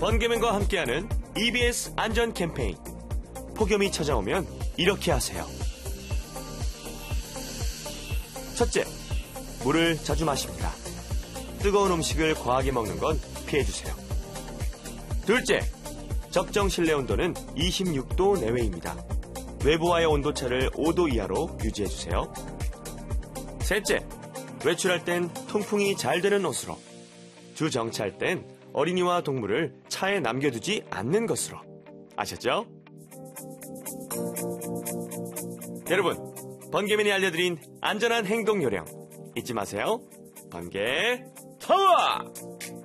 번개맨과 함께하는 EBS 안전 캠페인. 폭염이 찾아오면 이렇게 하세요. 첫째, 물을 자주 마십니다. 뜨거운 음식을 과하게 먹는 건 피해주세요. 둘째, 적정 실내 온도는 26도 내외입니다. 외부와의 온도차를 5도 이하로 유지해주세요. 셋째, 외출할 땐 통풍이 잘 되는 옷으로. 주정차할 땐 어린이와 동물을 차에 남겨두지 않는 것으로. 아셨죠? 여러분, 번개맨이 알려드린 안전한 행동 요령 잊지 마세요. 번개 타워!